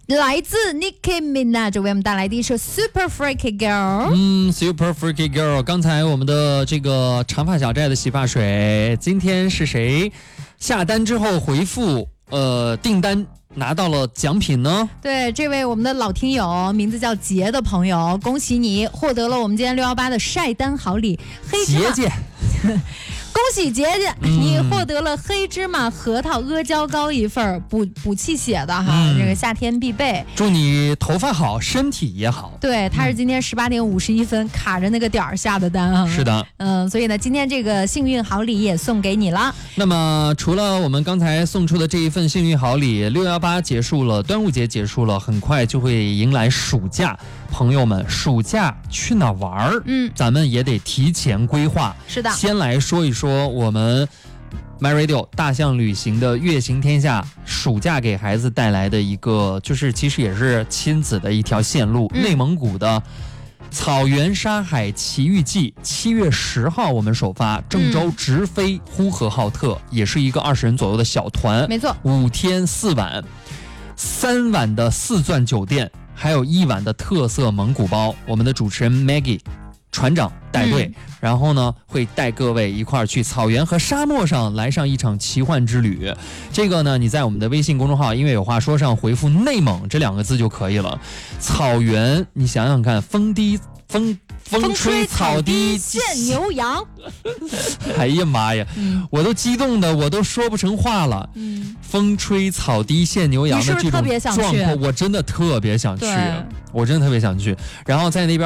来自 Nicki Minaj 为我们带来的一首 Super Freaky Girl。 Super Freaky Girl。刚才我们的这个长发小寨的洗发水，今天是谁下单之后回复订单拿到了奖品呢？ 对，这位我们的老听友名字叫杰的朋友，恭喜你获得了我们今天618的晒单好礼黑芝麻。 杰杰恭喜杰杰，你获得了黑芝麻核桃阿胶糕一份，补气血的哈，这个夏天必备。 祝你头发好，身体也好。 对，他是今天18点51分卡着那个点儿下的单啊。 是的， 所以呢，今天这个幸运好礼也送给你了。 那么除了我们刚才送出的这一份幸运好礼，618结束了，端午节结束了，很快就会迎来暑假。朋友们，暑假去哪玩？咱们也得提前规划。 是的， 先来说一说我们 MyRadio 大象旅行的月行天下暑假给孩子带来的一个，就是其实也是亲子的一条线路，内蒙古的草原沙海奇遇记，7月10号我们首发，郑州直飞呼和浩特，也是一个20人左右的小团， 没错 ，5天4晚，3晚的4钻酒店，还有1晚的特色蒙古包。我们的主持人 Maggie 船长带队，然后呢会带各位一块儿去草原和沙漠上来上一场奇幻之旅。这个呢，你在我们的微信公众号音乐有话说上回复内蒙这2个字就可以了。草原，你想想看，风吹草低见牛羊。 哎呀妈呀，我都激动的我都说不成话了。风吹草低见牛羊的这种状况，我真的特别想去，然后在那边